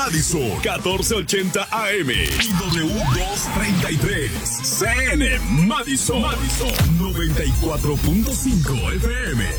Madison, 1480 AM y W233. CN Madison, 94.5 FM.